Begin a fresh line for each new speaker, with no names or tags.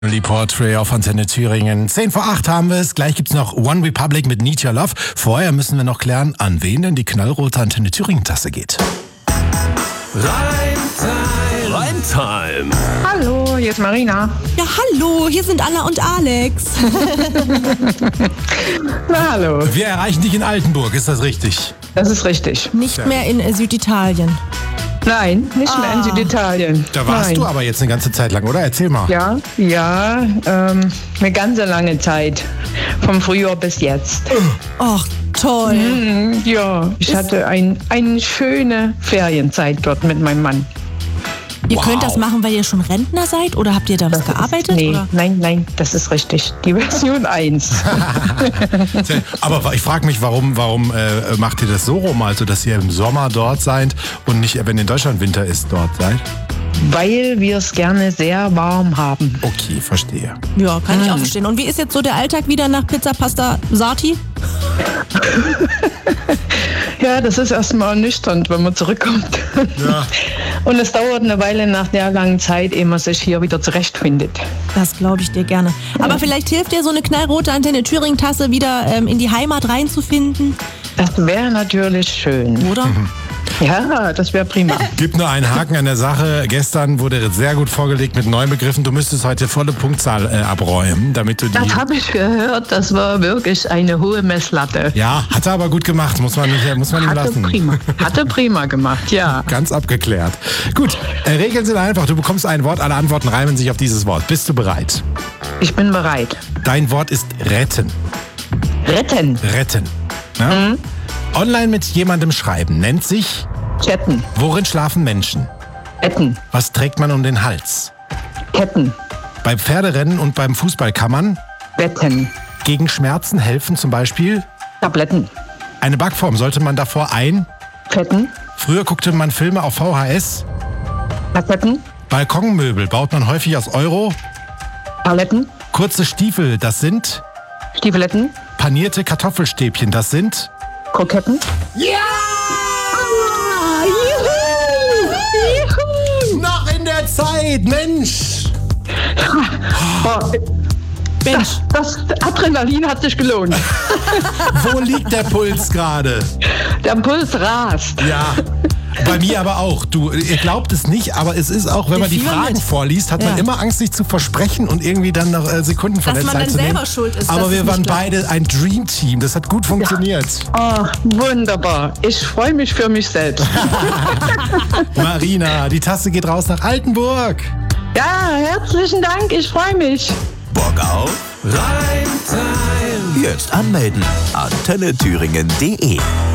Portrait auf Antenne Thüringen. 7:10 haben wir es. Gleich gibt's noch One Republic mit Need Your Love. Vorher müssen wir noch klären, an wen denn die knallrote Antenne Thüringen-Tasse geht.
Reimtime.
Hallo, hier ist Marina.
Ja, hallo, hier sind Anna und Alex.
Na, hallo.
Wir erreichen dich in Altenburg, ist das richtig?
Das ist richtig.
Nicht mehr in Süditalien.
Nein, nicht mehr in Süditalien.
Da warst du aber jetzt eine ganze Zeit lang, oder? Erzähl mal.
Ja, eine ganze lange Zeit. Vom Frühjahr bis jetzt.
Ach, toll.
Ja, ich hatte eine schöne Ferienzeit dort mit meinem Mann.
Ihr könnt das machen, weil ihr schon Rentner seid? Oder habt ihr da was gearbeitet?
Nee,
oder?
nein, das ist richtig. Die Version 1.
Aber ich frage mich, warum macht ihr das so rum, also dass ihr im Sommer dort seid und nicht, wenn in Deutschland Winter ist, dort seid?
Weil wir es gerne sehr warm haben.
Okay, verstehe.
Ja, kann ich auch verstehen. Und wie ist jetzt so der Alltag wieder nach Pizza Pasta Sati?
Ja, das ist erstmal ernüchternd, wenn man zurückkommt.
Ja.
Und es dauert eine Weile nach der langen Zeit, ehe man sich hier wieder zurechtfindet.
Das glaube ich dir gerne. Aber vielleicht hilft dir so eine knallrote Antenne Thüringen-Tasse wieder in die Heimat reinzufinden.
Das wäre natürlich schön.
Oder?
Ja, das wäre prima.
Gibt nur einen Haken an der Sache. Gestern wurde sehr gut vorgelegt mit neuen Begriffen. Du müsstest heute volle Punktzahl abräumen, damit du die...
Das habe ich gehört. Das war wirklich eine hohe Messlatte.
Ja, hat er aber gut gemacht. Muss man ihm lassen.
Hatte prima gemacht, ja.
Ganz abgeklärt. Gut, Regeln sind einfach. Du bekommst ein Wort, alle Antworten reimen sich auf dieses Wort. Bist du bereit?
Ich bin bereit.
Dein Wort ist retten.
Retten.
Retten. Ja? Online mit jemandem schreiben nennt sich...
Chatten.
Worin schlafen Menschen?
Betten.
Was trägt man um den Hals?
Ketten.
Beim Pferderennen und beim Fußball kann man...
Betten.
Gegen Schmerzen helfen zum Beispiel...
Tabletten.
Eine Backform sollte man davor
Fetten.
Früher guckte man Filme auf VHS.
Kassetten.
Balkonmöbel baut man häufig aus Euro.
Paletten.
Kurze Stiefel, das sind...
Stiefeletten.
Panierte Kartoffelstäbchen, das sind...
Kroketten.
Ja! Juhu! Noch in der Zeit, Mensch!
Mensch, das Adrenalin hat sich gelohnt.
Wo liegt der Puls gerade?
Der Puls rast.
Ja, bei mir aber auch. Du, ihr glaubt es nicht, aber es ist auch, wenn man die Fragen vorliest, hat man immer Angst, sich zu versprechen und irgendwie dann noch Sekunden von der Zeit zu nehmen.
Dass man dann selber schuld ist.
Aber wir waren beide ein Dream-Team. Das hat gut funktioniert.
Oh, wunderbar. Ich freue mich für mich selbst.
Marina, die Tasse geht raus nach Altenburg.
Ja, herzlichen Dank. Ich freue mich.
Bock auf Reimtime. Jetzt anmelden. AntenneThüringen.de